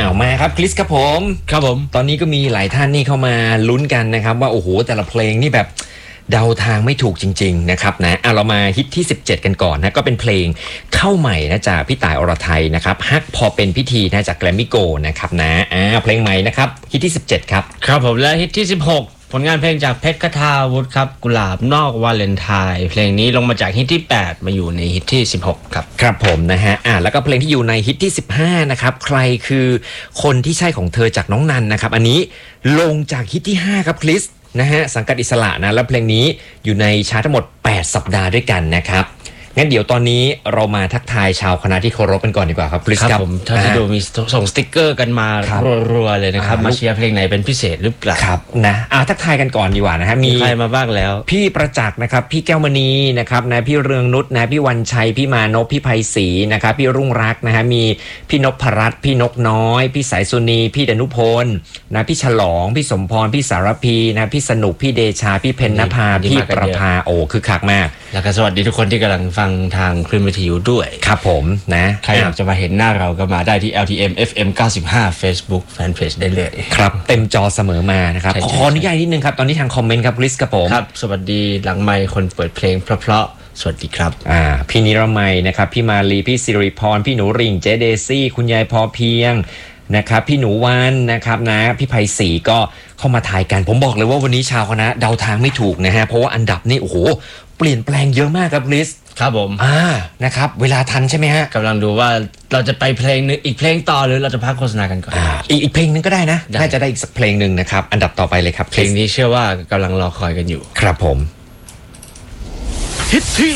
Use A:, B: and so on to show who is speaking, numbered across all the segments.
A: มาครับคริสครับผม
B: ครับผม
A: ตอนนี้ก็มีหลายท่านนี่เข้ามาลุ้นกันนะครับว่าโอ้โหแต่ละเพลงนี่แบบเดาทางไม่ถูกจริงๆนะครับนะเรามาฮิตที่17กันก่อนนะก็เป็นเพลงเข้าใหม่นะจากพี่ต่ายอรไทยนะครับฮักพอเป็นพิธีนะจากแกรมมี่โกลด์นะครับนะเพลงใหม่นะครับฮิตที่17ครับ
B: ครับผมและฮิตที่16ผลงานเพลงจากเพชรคทาวุฒิครับกุหลาบนอกวาเลนไทน์เพลงนี้ลงมาจากฮิตที่8มาอยู่ในฮิตที่16ครับ
A: ครับผมนะฮะแล้วก็เพลงที่อยู่ในฮิตที่15นะครับใครคือคนที่ใช่ของเธอจากน้องนันนะครับอันนี้ลงจากฮิตที่5ครับคริสนะฮะสังกัดอิสระนะแล้วเพลงนี้อยู่ในชาร์ตทั้งหมด8สัปดาห์ด้วยกันนะครับงั้นเดี๋ยวตอนนี้เรามาทักทายชาวคณะที่เคารพกันก่อนดีกว่าครับคริสครับ
B: ผมถ้าที่ดูมีส่งสติ๊กเกอร์กันมารัวๆเลยนะครับมาเชียร์เพลงไหนเป็นพิเศษหรือเปล่า
A: ครับนะทักทายกันก่อนดีกว่านะฮะ
B: มีใครมาบ้างแล้ว
A: พี่ประจักษ์นะครับพี่แก้วมณีนะครับนะพี่เรืองนุชนะพี่วันชัยพี่มานพพี่ไพศรีนะครับพี่รุ่งรักนะฮะมีพี่นพรัตน์พี่นกน้อยพี่สายสุนีพี่ดนุพลนะพี่ฉลองพี่สมพรพี่สารพีนะพี่สนุกพี่เดชาพี่เพญนภาพี่ประภาโอ้คือคักมาก
B: แล้วก็สวัสดีทุกคนที่กำลังฟังทางคลื่นวิทยุด้วย
A: ครับผมนะ
B: ใครอยากจะมาเห็นหน้าเราก็มาได้ที่ LTM FM 95 Facebook Fanpage ได้เลย
A: ครับเต็มจอเสมอมานะครับขออนุญาตนิดนึงครับตอนนี้ทางคอมเมนต์ครับคริสครับผม
B: ครับสวัสดีหลังไมค์คนเปิดเพลงเพราะๆสวัสดีครับ
A: พี่นิรมัยนะครับพี่มาลีพี่สิริพรพี่หนูริ่งเจเดซี่คุณยายพอเพียงนะครับพี่หนูวันนะครับนะพี่ไพศรีก็เข้ามาถ่ายกันผมบอกเลยว่าวันนี้ชาวคณะเดาทางไม่ถูกนะฮะเพราะว่าอันดับนี่โอ้โหเปลี่ยนแปลงเยอะมากครับคริส
B: ครับผม
A: นะครับเวลาทันใช่ไหมฮะ
B: กำลังดูว่าเราจะไปเพลงนึงอีกเพลงต่อหรือเราจะพักโฆษณากันก่อน
A: อีกเพลงนึงก็ได้นะน่าจะได้อีกสักเพลงนึงนะครับอันดับต่อไปเลยครับ
B: เพลงนี้เชื่อว่ากำลังรอคอยกันอยู่
A: ครับผม
C: ฮิตที่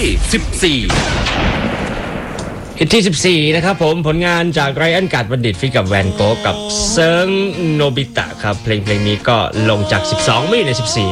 B: ฮิตที่14นะครับผมผลงานจากไรอันกาดบัณฑิตฟิกับแวนโก๊กับเซิร์งโนบิตะครับเพลงนี้ก็ลงจาก12ไม่อยู่ใน14